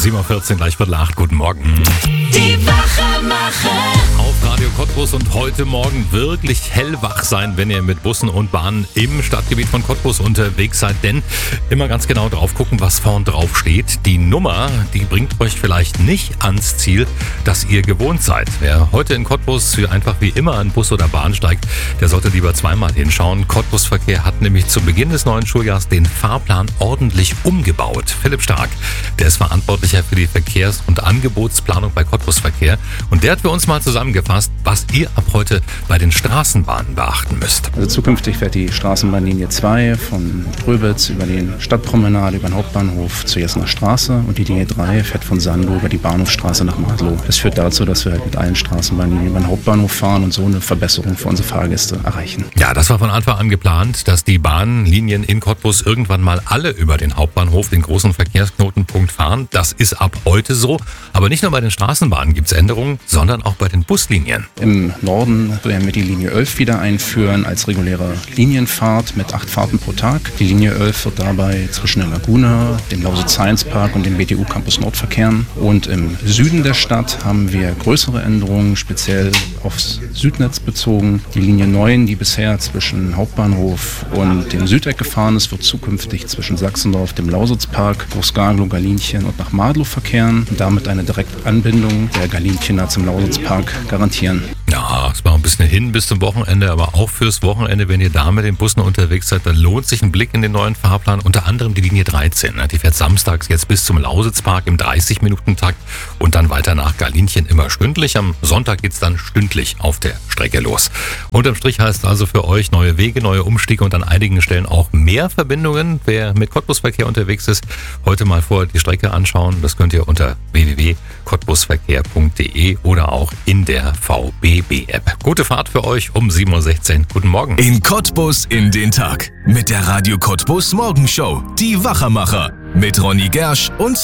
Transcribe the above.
7:14 Uhr, gleich 7:45, guten Morgen. Die Wachmacher. Auf Radio Cottbus und heute Morgen wirklich hellwach sein, wenn ihr mit Bussen und Bahnen im Stadtgebiet von Cottbus unterwegs seid. Denn immer ganz genau drauf gucken, was vorn drauf steht. Die Nummer, die bringt euch vielleicht nicht ans Ziel, das ihr gewohnt seid. Wer heute in Cottbus einfach wie immer an Bus oder Bahn steigt, der sollte lieber zweimal hinschauen. Cottbus Verkehr hat nämlich zu Beginn des neuen Schuljahres den Fahrplan ordentlich umgebaut. Philipp Stark, der ist verantwortlicher für die Verkehrs- und Angebotsplanung bei Cottbus Verkehr. Und der hat für uns mal zusammengefasst, was ihr ab heute bei den Straßenbahnen beachten müsst. Also zukünftig wird die Straßenbahnlinie 2 von Gröbitz über die Stadtpromenade, über den Hauptbahnhof zur Jessener Straße und die Linie 3 fährt von Sandow über die Bahnhofstraße nach Madlow. Das führt dazu, dass wir mit allen Straßenbahnlinien über den Hauptbahnhof fahren und so eine Verbesserung für unsere Fahrgäste erreichen. Ja, das war von Anfang an geplant, dass die Bahnlinien in Cottbus irgendwann mal alle über den Hauptbahnhof, den großen Verkehrsknotenpunkt, fahren. Das ist ab heute so. Aber nicht nur bei den Straßenbahnen gibt es Änderungen, sondern auch bei den Buslinien. Im Norden werden wir die Linie 11 wieder einführen als reguläre Linienfahrt mit 8 Fahrten pro Tag. Die Linie 11 wird dabei zwischen der Lagune, dem Lausitz Science Park und dem BTU Campus Nord verkehren. Und im Süden der Stadt haben wir größere Änderungen, speziell aufs Südnetz bezogen. Die Linie 9, die bisher zwischen Hauptbahnhof und dem Südeck gefahren ist, wird zukünftig zwischen Sachsendorf, dem Lausitzpark, Groß-Garglow, Galinchen und nach Madlow verkehren und damit eine direkte Anbindung der Galinchener zum Lausitzpark garantieren. Ja, es war ein bisschen hin bis zum Wochenende, aber auch fürs Wochenende, wenn ihr da mit den Bussen unterwegs seid, dann lohnt sich ein Blick in den neuen Fahrplan, unter anderem die Linie 13. Die fährt samstags jetzt bis zum Lausitzpark im 30-Minuten-Takt und dann weiter nach Galinchen immer stündlich. Am Sonntag geht's dann stündlich auf der Strecke los. Unterm Strich heißt also für euch neue Wege, neue Umstiege und an einigen Stellen auch mehr Verbindungen. Wer mit Cottbusverkehr unterwegs ist, heute mal vorher die Strecke anschauen. Das könnt ihr unter www.cottbusverkehr.de oder auch in der VBB-App. Gute Fahrt für euch um 7:16 Uhr. Guten Morgen. In Cottbus in den Tag. Mit der Radio Cottbus Morgenshow. Die Wachmacher. Mit Ronny Gersch und